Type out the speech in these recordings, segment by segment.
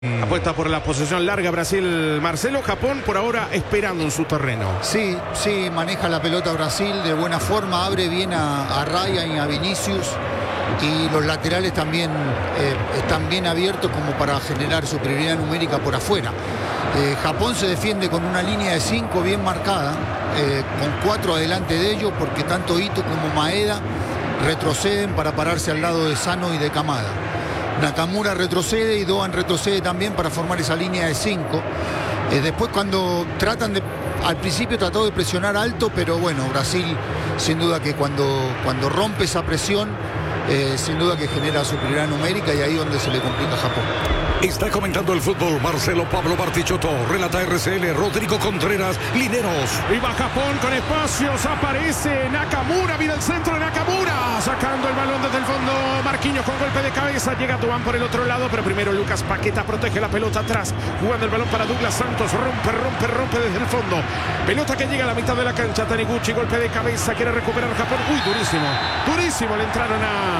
Apuesta por la posesión larga Brasil, Marcelo. Japón por ahora esperando en su terreno. Sí, maneja la pelota Brasil de buena forma, abre bien a Ryan y a Vinicius, y los laterales también están bien abiertos como para generar superioridad numérica por afuera. Japón se defiende con una línea de 5 bien marcada, con 4 adelante de ellos, porque tanto Ito como Maeda retroceden para pararse al lado de Sano y de Kamada. Nakamura retrocede y Doan retrocede también para formar esa línea de 5. Después cuando tratan de... Al principio trató de presionar alto, pero bueno, Brasil sin duda que cuando rompe esa presión, sin duda que genera superioridad numérica, y ahí donde se le complica a Japón. Está comentando el fútbol Marcelo Pablo Bartichotto, relata RCL Rodrigo Contreras, Lineros. Y va Japón con espacios, aparece Nakamura, mira el centro de Nakamura, sacando el balón desde el fondo, Marquinhos con golpe de cabeza, llega Tuan por el otro lado, pero primero Lucas Paqueta protege la pelota atrás, jugando el balón para Douglas Santos, rompe desde el fondo, pelota que llega a la mitad de la cancha, Taniguchi, golpe de cabeza, quiere recuperar Japón, durísimo, le entraron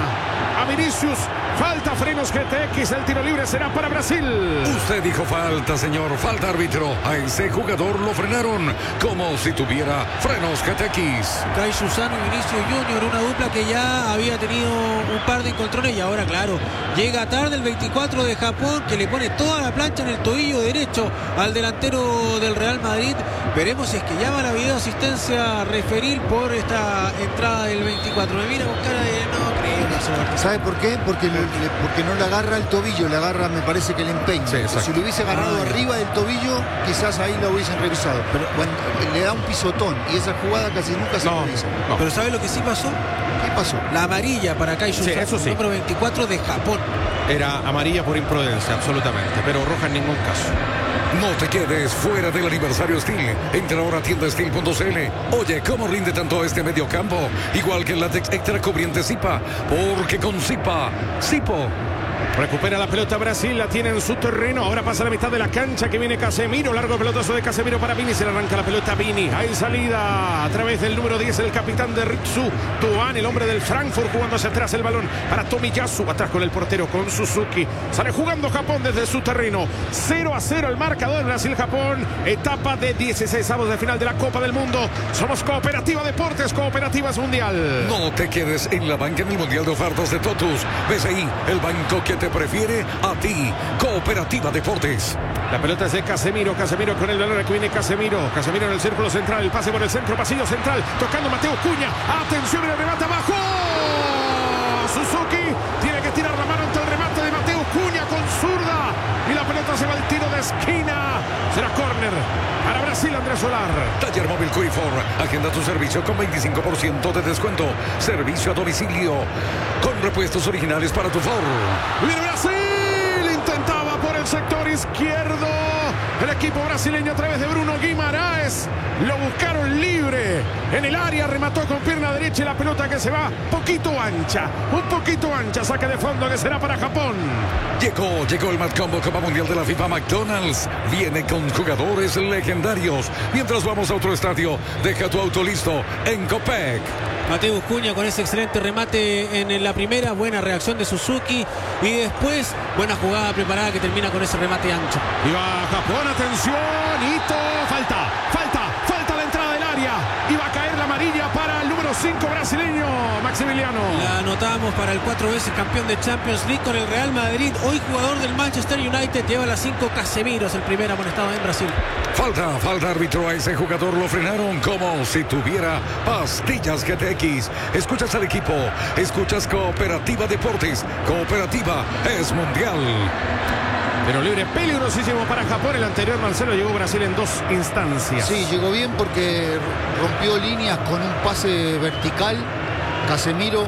a Vinicius, falta frenos GTX, el tiro libre será para Brasil. Usted dijo falta, señor, falta árbitro. A ese jugador lo frenaron como si tuviera frenos GTX. Kai Susano y Vinicius Junior, una dupla que ya había tenido un par de encontrones, y ahora claro, llega tarde el 24 de Japón, que le pone toda la plancha en el tobillo derecho al delantero del Real Madrid. Veremos si es que llama la video asistencia referir por esta entrada del 24. Me mira con cara de no creo que se va a... ¿Sabe por qué? Porque no le agarra el tobillo, le agarra, me parece que el empeño. Sí, si lo hubiese agarrado arriba del tobillo, quizás ahí lo hubiesen revisado. Pero cuando le da un pisotón, y esa jugada casi nunca se revisa. No. Pero ¿sabe lo que sí pasó? ¿Qué pasó? La amarilla para Kai Susano, eso sí. número 24 de Japón. Era amarilla por imprudencia, absolutamente, pero roja en ningún caso. No te quedes fuera del aniversario Steel. Entra ahora a tiendasteel.cl. Oye, ¿cómo rinde tanto este mediocampo? Igual que el látex extra cubriente Zipa, porque con Zipa, Zipo. Recupera la pelota Brasil, la tiene en su terreno. Ahora pasa a la mitad de la cancha, que viene Casemiro. Largo pelotazo de Casemiro para Vini. Se le arranca la pelota a Vini. Hay salida a través del número 10, el capitán de Ritsu Tuan, el hombre del Frankfurt, jugando hacia atrás el balón para Tomiyasu. Atrás con el portero, con Suzuki. Sale jugando Japón desde su terreno. 0-0 el marcador. Brasil-Japón. Etapa de 16avos de final de la Copa del Mundo. Somos Cooperativa Deportes, Cooperativas Mundial. No te quedes en la banca en el Mundial de Ofertas de Totus. BCI, el banco que te prefiere a ti. Cooperativa Deportes. La pelota es de Casemiro con el balón, que viene Casemiro en el círculo central, el pase por el centro, pasillo central, tocando Mateo Cunha, atención, el remate abajo, Suzuki tiene que tirar la mano ante el remate de Mateo Cunha con zurda, y la pelota se va al tiro de esquina, será córner para Brasil. Andrés Solar. Taller Móvil Cuifor, agenda tu servicio con 25% de descuento, servicio a domicilio con repuestos originales para tu Ford. ¡Viene Brasil! Intentaba por el sector izquierdo el equipo brasileño a través de Bruno Guimaraes. Lo buscaron libre en el área, remató con pierna derecha y la pelota que se va un poquito ancha, saque de fondo que será para Japón. Llegó el Mad Combo Copa Mundial de la FIFA. McDonald's viene con jugadores legendarios. Mientras vamos a otro estadio, deja tu auto listo en Copec. Mateo Cunha con ese excelente remate en la primera, buena reacción de Suzuki, y después buena jugada preparada que termina con ese remate ancho. Y va Japón, atención, Ito, falta la entrada del área, y va a caer la amarilla para el número 5 brasileño, Maximiliano. La anotamos para el 4 veces campeón de Champions League con el Real Madrid, hoy jugador del Manchester United, lleva las 5 Casemiro, es el primer amonestado en Brasil. Falta árbitro, a ese jugador lo frenaron como si tuviera pastillas GTX. Escuchas al equipo, escuchas Cooperativa Deportes. Cooperativa es mundial. Pero libre peligrosísimo para Japón. El anterior, Marcelo, llegó Brasil en 2 instancias. Sí, llegó bien porque rompió líneas con un pase vertical, Casemiro,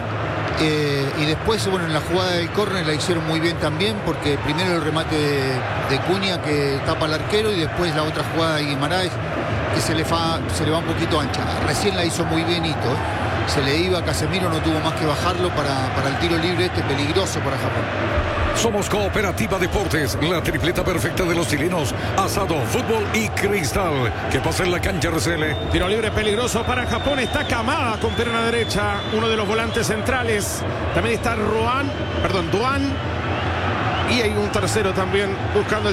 y después, bueno, en la jugada del córner la hicieron muy bien también, porque primero el remate de Cunha que tapa al arquero, y después la otra jugada de Guimaraes que se le va un poquito ancha. Recién la hizo muy bien Ito, se le iba, Casemiro no tuvo más que bajarlo para el tiro libre peligroso para Japón. Somos Cooperativa Deportes, la tripleta perfecta de los chilenos: asado, fútbol y cristal. ¿Qué pasa en la cancha, RCL? Tiro libre peligroso para Japón. Está Kamada con pierna derecha, uno de los volantes centrales. También está Duan. Y hay un tercero también buscando